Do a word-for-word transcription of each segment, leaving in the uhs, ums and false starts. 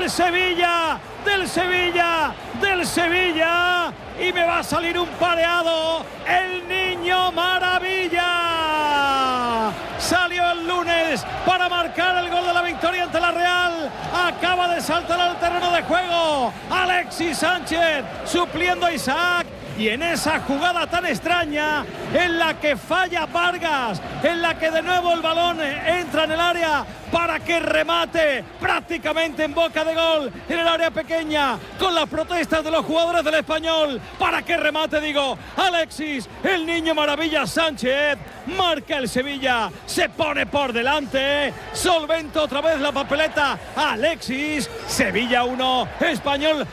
del Sevilla, del Sevilla, del Sevilla. Y me va a salir un pareado, el Niño Maravilla. Salió el lunes para marcar el gol de la victoria ante la Real. Acaba de saltar al terreno de juego Alexis Sánchez, supliendo a Isaac. Y en esa jugada tan extraña, en la que falla Vargas, en la que de nuevo el balón entra en el área para que remate prácticamente en boca de gol en el área pequeña, con las protestas de los jugadores del Español, para que remate, digo, Alexis, el Niño Maravilla Sánchez, marca el Sevilla, se pone por delante, solventa otra vez la papeleta, Alexis, Sevilla uno, Español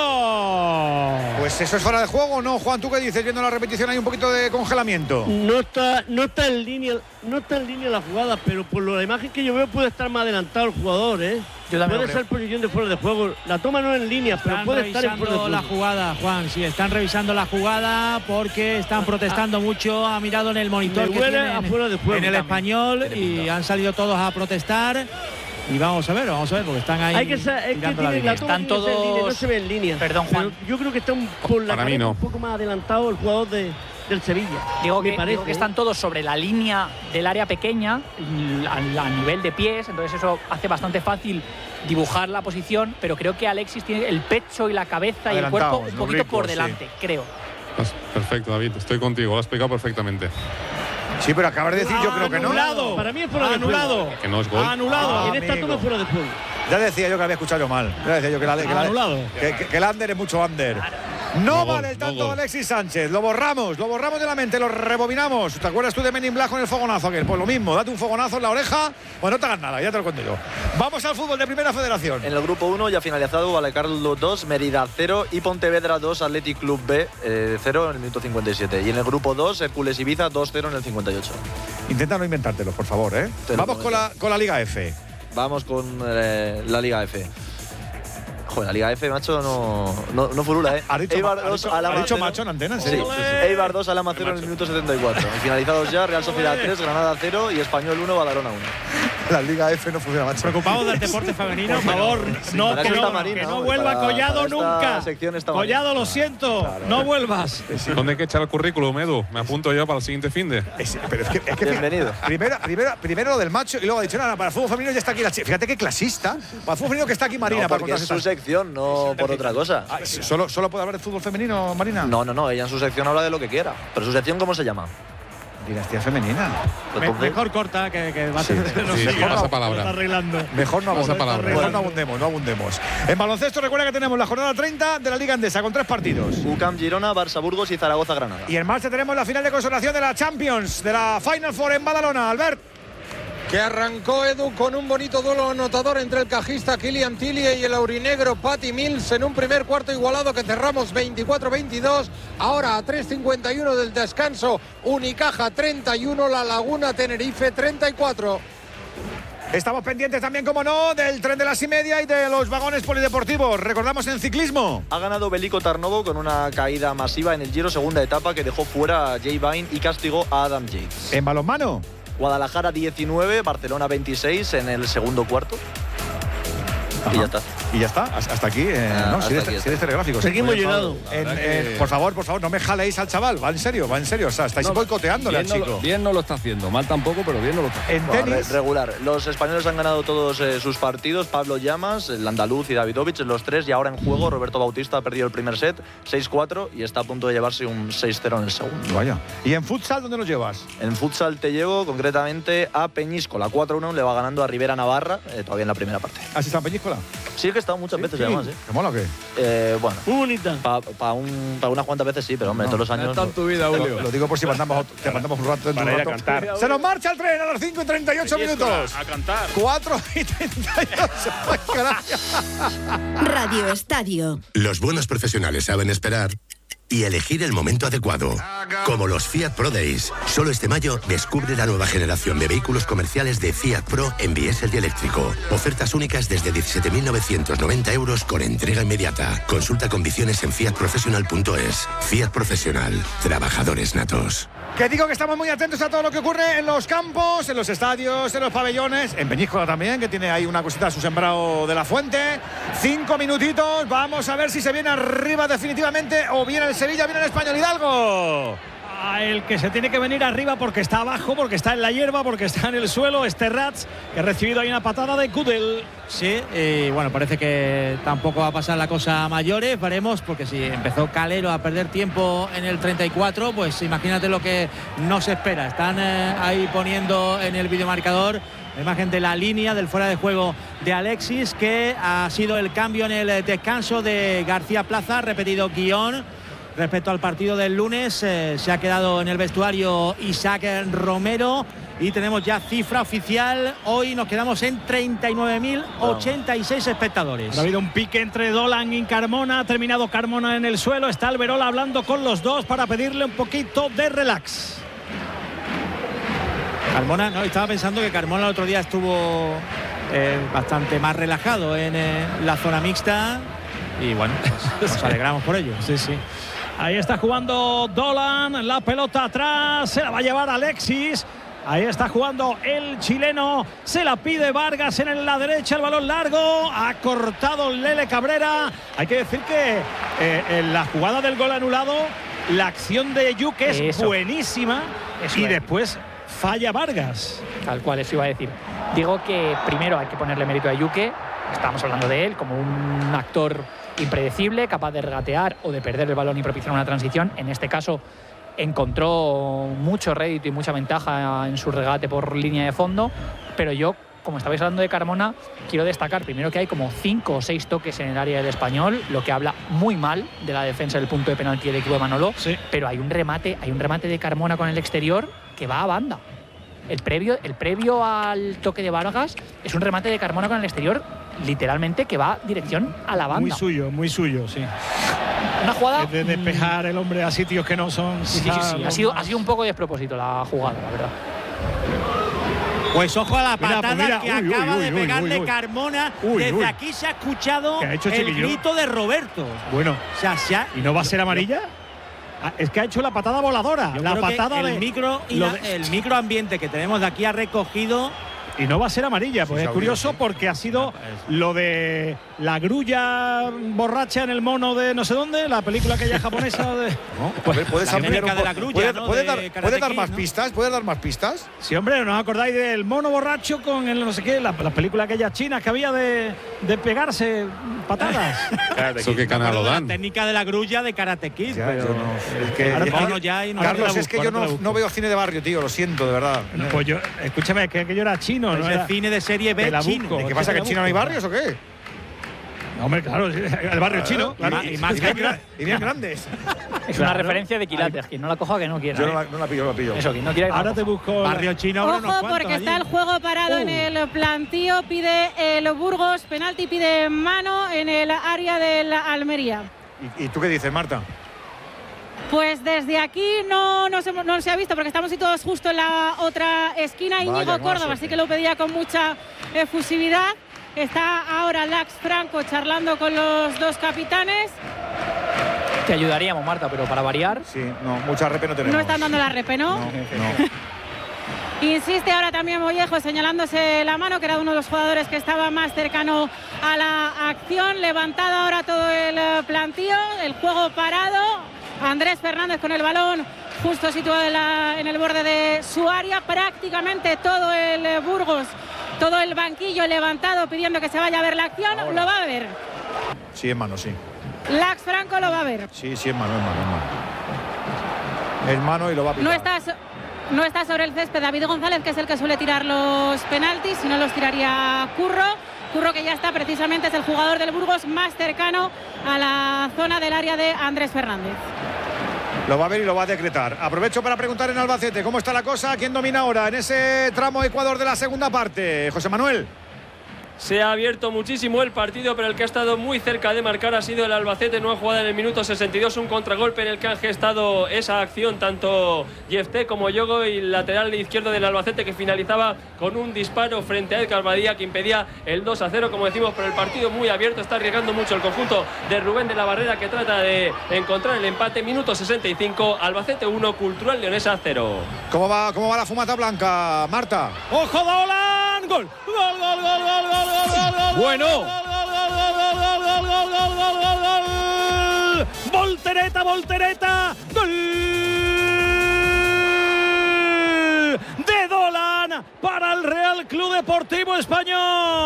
cero. Pues eso es fuera de juego, ¿no, Juan? ¿Tú qué dices? Viendo la repetición hay un poquito de congelamiento. No está, no está en línea, no está en línea la jugada, pero por la imagen que yo veo puede estar más adelantado el jugador, ¿eh? Yo puede ser posición de fuera de juego. La toma no es en línea, están pero puede estar en fuera de juego. La jugada, Juan, sí, están revisando la jugada porque están protestando ah, mucho. Ha mirado en el monitor que tienen afuera de juego, en el Español y han salido todos a protestar. Y vamos a ver, vamos a ver, porque están ahí. Hay que ser, es que la, la toma están todos. Línea, no se ve en línea. Perdón, Juan. Pero yo creo que está un, por la cabeza, no. un poco más adelantado el jugador de, del Sevilla. Digo que, parece, digo que están todos sobre la línea del área pequeña, a, a nivel de pies, entonces eso hace bastante fácil dibujar la posición, pero creo que Alexis tiene el pecho y la cabeza y el cuerpo un poquito rico, por delante, sí. creo. Perfecto, David, estoy contigo, lo has explicado perfectamente. Sí, pero acabas de decir, yo creo que no. Anulado. Para mí es fuera de anulado. juego. Que no es gol. Anulado. Ah, en esta toma fuera de juego. Ya decía yo que había escuchado yo mal. Ya decía yo que, la, que, anulado. La, que, que, que el under es mucho under. No, no vale gol, el tanto no de Alexis Sánchez. Lo borramos, lo borramos de la mente, lo rebobinamos. ¿Te acuerdas tú de Men in Black con el fogonazo aquel? Pues lo mismo, date un fogonazo en la oreja. Pues no te hagas nada, ya te lo cuento yo. Vamos al fútbol de Primera Federación. En el grupo uno ya finalizado, Vallecárlogo dos, Mérida cero y Pontevedra dos, Athletic Club B eh, cero en el minuto cincuenta y siete. Y en el grupo dos, Hércules Ibiza dos cero en el cincuenta y ocho. Intenta no inventártelo, por favor, ¿eh? Vamos con la, con la Liga F. Vamos con eh, la Liga F. Joder, la Liga F, macho, no, no, no furula, ¿eh? ¿Ha dicho, Eibar ha dicho, ¿ha dicho macho en antena? ¿En serio? Sí, sí, sí. Eibar dos, Alama cero en el minuto setenta y cuatro. Y finalizados ya, Real Sociedad tres, Granada cero y Español uno, Badalona uno. La Liga F no funciona, macho. Preocupados del deporte femenino, por favor. Sí, no, que no, Marina, que no vuelva para, Collado nunca. Collado, lo siento, claro, no vuelvas. Sí. ¿Dónde hay que echar el currículum, Edu? Me apunto yo para el siguiente finde. Es, pero es que, es que bienvenido. Primero, primero, primero lo del macho y luego ha dicho, nada, para el fútbol femenino ya está aquí la chica. Fíjate qué clasista. Para el fútbol femenino que está aquí Marina. No, para porque es su sección, no por otra cosa. Ah, ¿solo, ¿Solo puede hablar de fútbol femenino, Marina? No, no, no, ella en su sección habla de lo que quiera. Pero su sección, ¿cómo se llama? Dinastía femenina. Me, mejor corta que, que va a tener. Sí, no sí, sé, sí, pasa palabra. Está arreglando. Mejor no abundemos. Palabra. Mejor no abundemos, no abundemos. En baloncesto recuerda que tenemos la jornada treinta de la Liga Endesa con tres partidos. U C A M Girona, Barça Burgos y Zaragoza Granada. Y en marcha tenemos la final de consolación de la Champions, de la Final Four en Badalona. Albert. Que arrancó Edu con un bonito duelo anotador entre el cajista Kilian Tillie y el aurinegro Patty Mills en un primer cuarto igualado que cerramos veinticuatro veintidós. Ahora a tres cincuenta y uno del descanso, Unicaja treinta y uno, La Laguna Tenerife treinta y cuatro. Estamos pendientes también, como no, del tren de las y media y de los vagones polideportivos. Recordamos en ciclismo. Ha ganado Belico Tarnovo con una caída masiva en el Giro, segunda etapa, que dejó fuera a Jay Vine y castigó a Adam Yates. En balonmano. Guadalajara diecinueve, Barcelona veintiséis en el segundo cuarto. Ajá. Y ya está. Y ya está, hasta aquí. Eh, ah, no, si eres si telegráfico. Seguimos llegando. Que... Por favor, por favor, no me jaleéis al chaval. Va en serio, va en serio. O sea, estáis no, boicoteándole al chico. No, bien no lo está haciendo, mal tampoco, pero bien no lo está haciendo. En tenis. Regular. Los españoles han ganado todos eh, sus partidos. Pablo Llamas, el andaluz y Davidovich, los tres. Y ahora en juego, Roberto Bautista ha perdido el primer set, seis cuatro, y está a punto de llevarse un seis cero en el segundo. Vaya. ¿Y en futsal dónde los llevas? En futsal te llevo concretamente a Peñíscola. cuatro uno le va ganando a Rivera Navarra, eh, todavía en la primera parte. ¿Así está en Peñíscola? Sí, que he estado muchas ¿Sí? veces sí. además, ¿eh? ¿Te mola o qué? Eh, bueno. Muy bonita. Para pa un, pa unas cuantas veces sí, pero hombre, no, todos los años. Está en tu vida, Julio. Lo, lo digo por si mandamos, te mandamos un rato. Para un ir rato. a cantar. Se nos marcha el tren a las cinco y treinta y ocho minutos. A cantar. cuatro y treinta y ocho. Radio Estadio. Los buenos profesionales saben esperar y elegir el momento adecuado. Como los Fiat Pro Days. Solo este mayo descubre la nueva generación de vehículos comerciales de Fiat Pro en diésel y eléctrico. Ofertas únicas desde diecisiete mil novecientos noventa euros con entrega inmediata. Consulta condiciones en fiat professional punto es. Fiat Profesional. Trabajadores natos. Que digo que estamos muy atentos a todo lo que ocurre en los campos, en los estadios, en los pabellones, en Peñíscola también, que tiene ahí una cosita a su sembrado de la Fuente. Cinco minutitos, vamos a ver si se viene arriba definitivamente o viene el Sevilla, viene el Español. Hidalgo. El que se tiene que venir arriba porque está abajo, porque está en la hierba, porque está en el suelo, es Terrats, que ha recibido ahí una patada de Kudel. Sí, y bueno, parece que tampoco va a pasar la cosa a mayores, veremos, porque si empezó Calero a perder tiempo en el treinta y cuatro, pues imagínate lo que nos espera. Están eh, ahí poniendo en el videomarcador la imagen de la línea del fuera de juego de Alexis, que ha sido el cambio en el descanso de García Plaza, repetido guión. Respecto al partido del lunes, eh, se ha quedado en el vestuario Isaac Romero y tenemos ya cifra oficial. Hoy nos quedamos en treinta y nueve mil ochenta y seis espectadores. Ha habido un pique entre Dolan y Carmona, ha terminado Carmona en el suelo, está Alberola hablando con los dos para pedirle un poquito de relax. Carmona, no, estaba pensando que Carmona el otro día estuvo eh, bastante más relajado en eh, la zona mixta y bueno, pues, nos alegramos por ello. Sí, sí. Ahí está jugando Dolan, la pelota atrás, se la va a llevar Alexis. Ahí está jugando el chileno, se la pide Vargas en la derecha, el balón largo, ha cortado Lele Cabrera. Hay que decir que eh, en la jugada del gol anulado, la acción de Yuque es Eso. buenísima Eso y es. después falla Vargas. Tal cual, eso iba a decir. Digo que primero hay que ponerle mérito a Yuque, estamos hablando de él como un actor impredecible, capaz de regatear o de perder el balón y propiciar una transición. En este caso encontró mucho rédito y mucha ventaja en su regate por línea de fondo, pero yo, como estabais hablando de Carmona, quiero destacar primero que hay como cinco o seis toques en el área del Español, lo que habla muy mal de la defensa del punto de penalti del equipo de Manolo, sí. Pero hay un remate, hay un remate de Carmona con el exterior que va a banda. El previo, el previo al toque de Vargas es un remate de Carmona con el exterior, literalmente que va dirección a la banda. Muy suyo, muy suyo, sí. Una jugada de despejar el hombre a sitios que no son. Sí, sí, sí. Ha sido, ha sido un poco despropósito la jugada, la verdad. Pues ojo a la patada mira, pues mira, que uy, acaba uy, de uy, pegarle uy, uy. Carmona. Uy, Desde uy. aquí se ha escuchado ha hecho el Chiquillo? grito de Roberto. Bueno, o sea, se ha, ¿y no va a ser amarilla? Ah, es que ha hecho la patada voladora. Yo la creo patada que el de micro y lo la, de- el microambiente que tenemos de aquí ha recogido. Y no va a ser amarilla, pues Sí, es se curioso abrió, sí. porque ha sido lo de la grulla borracha en el mono de no sé dónde, la película aquella japonesa de. No, a ver, puedes La ampliar América un de la po- grulla, ¿Puedes, ¿no? puedes De dar, Karate ¿puedes dar Kid, más ¿no? pistas? ¿Puedes dar más pistas? Sí, hombre, ¿no os acordáis del mono borracho con el no sé qué, la, la película aquella china que había de, de pegarse patadas? ¿Eso qué canal lo La dan? técnica de la grulla de Karate Kid. Ya, pero yo no- es que- ahora es que- vámonos ya y no- ahora te Carlos, la es que busco, yo ahora te no, la busco. no veo cine de barrio, tío, lo siento, de verdad. Pues yo, escúchame, es que aquello era chino, Es ¿no? el Era, cine de serie te B la chino. busco. ¿Y qué pasa, que en China no hay barrios o qué? No, hombre, claro, el barrio chino. Y, Claro. y- y más y bien, que- gra- y bien grandes. Es una Claro. referencia de Quilates, quien no la coja que no quiera. Yo ¿eh? no la, no la pillo, no la pillo. Eso, quien no quiera que no Ahora la te coja. busco. Barrio chino habrá unos Ojo, cuantos porque allí. está el juego parado Uh. en el plantío, pide el Burgos, penalti, pide mano en el área del Almería. ¿Y, y tú qué dices, Marta? Pues desde aquí no, no, se, no se ha visto porque estamos todos justo en la otra esquina. Vaya, Íñigo mala Córdoba, suerte. así que lo pedía con mucha efusividad. Está ahora Lax Franco charlando con los dos capitanes. Te ayudaríamos, Marta, pero para variar. Sí, no, mucha repe no tenemos. No están dando la repe, ¿no? No, no. Insiste ahora también Mollejo señalándose la mano, que era uno de los jugadores que estaba más cercano a la acción. Levantado ahora todo el eh, plantío, el juego parado. Andrés Fernández con el balón justo situado en, la- en el borde de su área. Prácticamente todo el eh, Burgos, todo el banquillo levantado pidiendo que se vaya a ver la acción. Ahora. Lo va a ver. Sí, es mano, sí. Lax Franco lo va a ver. Sí, sí, es mano, es mano, es mano. Es mano y lo va a pitar. No está, so- no está sobre el césped David González, que es el que suele tirar los penaltis, si no los tiraría Curro. Curro, que ya está, precisamente es el jugador del Burgos más cercano a la zona del área de Andrés Fernández. Lo va a ver y lo va a decretar. Aprovecho para preguntar en Albacete cómo está la cosa, quién domina ahora en ese tramo Ecuador de la segunda parte. José Manuel. Se ha abierto muchísimo el partido, pero el que ha estado muy cerca de marcar ha sido el Albacete. Nueva jugada en el minuto sesenta y dos, un contragolpe en el que han gestado esa acción tanto Jefté como Yogo, y el lateral izquierdo del Albacete que finalizaba con un disparo frente a Edgar Badía que impedía el dos a cero, como decimos, pero el partido muy abierto. Está arriesgando mucho el conjunto de Rubén de la Barrera, que trata de encontrar el empate. Minuto sesenta y cinco, Albacete uno, Cultural Leonesa cero. ¿Cómo va, cómo va la fumata blanca, Marta? ¡Ojo, Dolan! ¡Gol! ¡Gol, gol, gol, gol, gol, gol, gol, gol! ¡Bueno! ¡Gol, gol, gol, gol, gol, gol, gol, gol, gol, gol! ¡Voltereta, voltereta! ¡Gol! De Dolan para el Real Club Deportivo Español.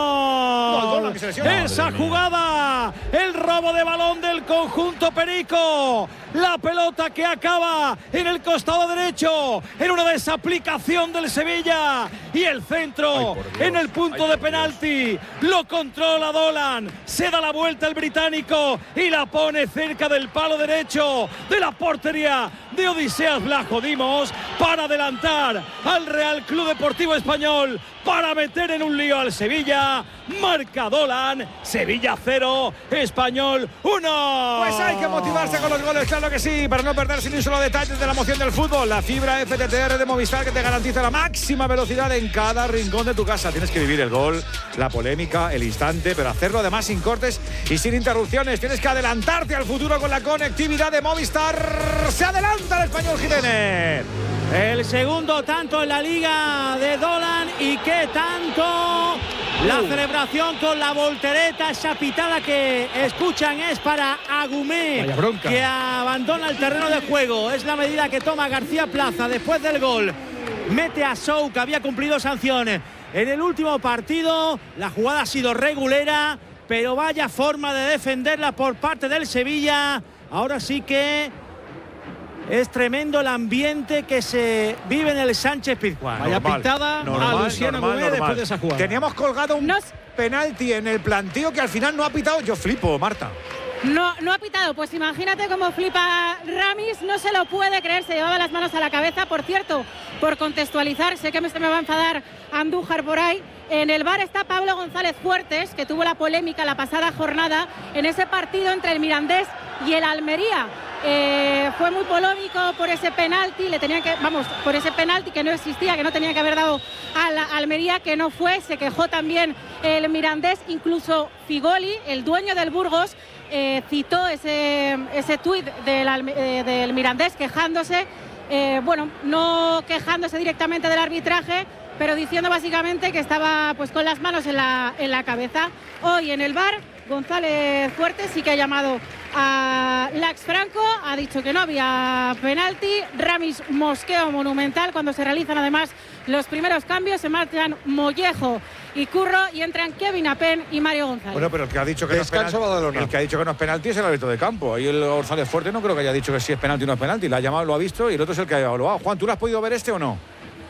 Gol, gol, que se lesiona. Esa jugada, el robo de balón del conjunto perico, la pelota que acaba en el costado derecho, en una desaplicación del Sevilla, y el centro en el punto Ay, de penalti. Lo controla Dolan, se da la vuelta el británico y la pone cerca del palo derecho de la portería de Odiseas Vlachodimos para adelantar al Real Club Deportivo Español, para meter en un lío al Sevilla. Marca Dolan, Sevilla cero, Español uno. Pues hay que motivarse con los goles, claro que sí, para no perderse ni un solo detalle de la emoción del fútbol. La fibra F T T R de Movistar, que te garantiza la máxima velocidad en cada rincón de tu casa. Tienes que vivir el gol, la polémica, el instante, pero hacerlo además sin cortes y sin interrupciones. Tienes que adelantarte al futuro con la conectividad de Movistar. Se adelanta el Español Giménez. El segundo tanto en la liga de Dolan, y qué tanto. La celebración con la voltereta, esa pitada que escuchan es para Agumé, que abandona el terreno de juego. Es la medida que toma García Plaza después del gol. Mete a Sou, que había cumplido sanciones en el último partido. La jugada ha sido regulera, pero vaya forma de defenderla por parte del Sevilla. Ahora sí que es tremendo el ambiente que se vive en el Sánchez Pizjuán. Vaya pitada a Luciano Agumé después de esa jugada. Teníamos colgado un Nos... penalti en el planteo que al final no ha pitado. Yo flipo, Marta. No, no ha pitado. Pues imagínate cómo flipa Ramis. No se lo puede creer. Se llevaba las manos a la cabeza. Por cierto, por contextualizar, sé que me, se me va a enfadar Andújar por ahí. En el V A R está Pablo González Fuertes, que tuvo la polémica la pasada jornada en ese partido entre el Mirandés y el Almería. Eh, fue muy polémico por ese penalti, le tenían que, vamos, por ese penalti que no existía, que no tenía que haber dado a la Almería, que no fue. Se quejó también el Mirandés, incluso Figoli, el dueño del Burgos, eh, citó ese, ese tuit del, eh, del Mirandés quejándose, eh, bueno, no quejándose directamente del arbitraje, pero diciendo básicamente que estaba pues con las manos en la, en la cabeza. Hoy en el V A R, González Fuertes sí que ha llamado a Lax Franco, ha dicho que no había penalti. Ramis mosqueo monumental cuando se realizan además los primeros cambios. Se marchan Mollejo y Curro y entran Kevin Apen y Mario González. Bueno, pero el que ha dicho que no es penalti, el que ha dicho que no es penalti es el árbitro de campo. Ahí el González Fuertes no creo que haya dicho que sí es penalti o no es penalti. La ha llamado, lo ha visto, y el otro es el que ha evaluado. Juan, ¿tú lo has podido ver este o no?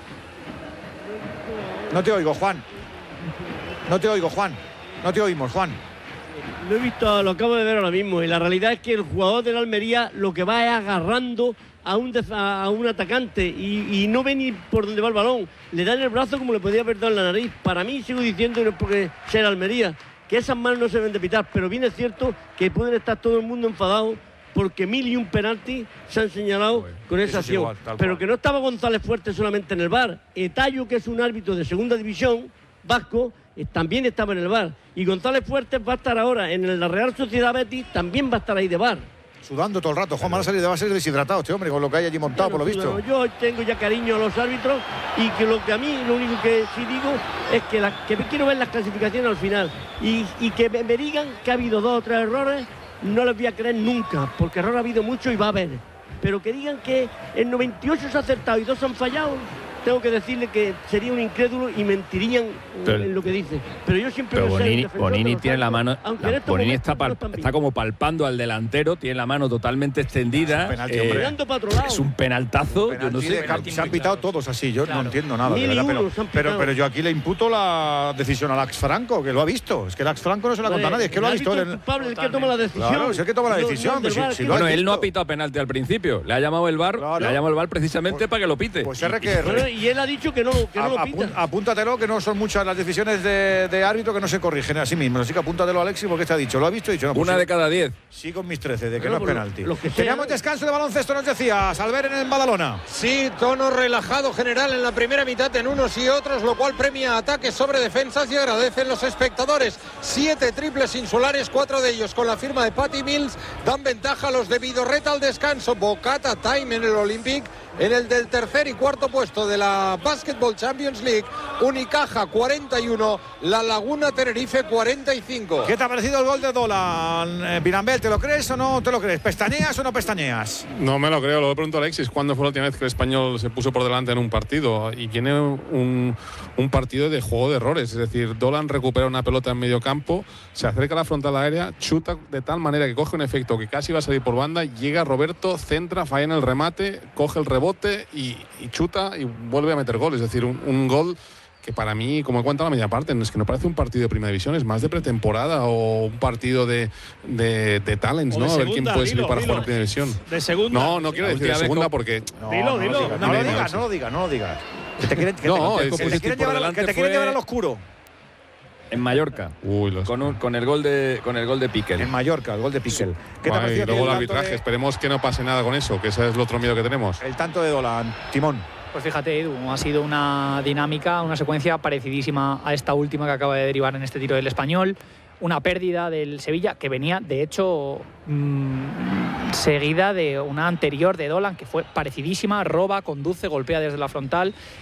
No te oigo, Juan. No te oigo, Juan. No te oímos, Juan. Lo he visto, lo acabo de ver ahora mismo, y la realidad es que el jugador del Almería lo que va es agarrando a un, a un atacante y, y no ve ni por dónde va el balón. Le da en el brazo como le podía haber dado en la nariz. Para mí, sigo diciendo, y no es porque sea el Almería, que esas manos no se deben de pitar, pero bien es cierto que pueden estar todo el mundo enfadado porque mil y un penalti se han señalado bueno, con esa acción. Igual, pero cual. Que no estaba González Fuertes solamente en el V A R. Etayo, que es un árbitro de segunda división vasco, también estaba en el V A R. Y González Fuertes va a estar ahora en la Real Sociedad Betis, también va a estar ahí de V A R. Sudando todo el rato. Juan, va a salir de va a ser deshidratado este hombre con lo que hay allí montado, bueno, por lo visto. Yo tengo ya cariño a los árbitros, y que lo que a mí, lo único que sí digo es que, la, que quiero ver las clasificaciones al final. Y, y que me, me digan que ha habido dos o tres errores, no les voy a creer nunca, porque error ha habido mucho y va a haber. Pero que digan que en noventa y ocho se ha acertado y dos han fallado, tengo que decirle que sería un incrédulo y mentirían pero, en lo que dice. Pero yo siempre pero Bonini, Bonini tiene la mano, la, Bonini está, pal, está como palpando al delantero, tiene la mano totalmente extendida. Es un, penalti, eh, es un penaltazo. Penalti, yo no sé, penalti, se han pitado todos así, yo claro. no entiendo nada. De verdad, pero, pero, pero yo aquí le imputo la decisión a Lax Franco, que lo ha visto. Es que Lax Franco no se lo ha contado a nadie, es que lo ha visto. El culpable, el que toma la decisión. Claro, es el que toma la decisión. No, no, si, si bueno, él no ha pitado penalti al principio, le ha llamado el V A R, claro. le ha llamado el V A R precisamente pues, para que lo pite. Pues R que R. y él ha dicho que no, que no lo pita. Apúntatelo, que no son muchas las decisiones de, de árbitro que no se corrigen a sí mismos. Así que apúntatelo, Alexis, porque te ha dicho. ¿Lo ha visto? Dicho, no, pues Una sí, de cada diez. Sí, con mis trece, de que bueno, no es penalti. Lo, lo que Teníamos sea. descanso de baloncesto, nos decías, al ver en el Badalona. Sí, tono relajado general en la primera mitad en unos y otros, lo cual premia ataques sobre defensas y agradecen los espectadores. Siete triples insulares, cuatro de ellos con la firma de Patty Mills, dan ventaja a los de Vidorreta al descanso. Bocata time en el Olympic, en el del tercer y cuarto puesto de la Basketball Champions League. Unicaja cuarenta y uno, La Laguna Tenerife cuarenta y cinco. ¿Qué te ha parecido el gol de Dolan, eh, Vinambel? ¿Te lo crees o no te lo crees? ¿Pestañeas o no pestañeas? No me lo creo, lo pregunto a Alexis. ¿Cuándo fue la última vez que el Español se puso por delante en un partido? Y tiene un, un partido de juego de errores. Es decir, Dolan recupera una pelota en medio campo, se acerca a la frontal aérea, chuta de tal manera que coge un efecto que casi va a salir por banda, llega Roberto, centra, falla en el remate, coge el rebote y, y chuta y vuelve a meter gol. Es decir, un, un gol que para mí, como he contado la media parte, es que no parece un partido de primera división, es más de pretemporada o un partido de, de, de talents, ¿no? A ver quién puede servir para jugar en primera división. De segunda. No, no quiero decir de segunda porque… No, dilo, dilo. No, no, lo digas, no lo digas, no lo digas. Que te quieren, que no, te, que te quieren, llevar, que te quieren llevar al oscuro. En Mallorca. Uy, los... con, un, con el gol de con el gol de Piquel. En Mallorca, el gol de Piquel. ¿Qué te Ay, luego el arbitraje, de... esperemos que no pase nada con eso, que ese es el otro miedo que tenemos. El tanto de Dolan, Timón. Pues fíjate, Edu, ha sido una dinámica, una secuencia parecidísima a esta última que acaba de derivar en este tiro del Español. Una pérdida del Sevilla que venía, de hecho, mmm, seguida de una anterior de Dolan que fue parecidísima, roba, conduce, golpea desde la frontal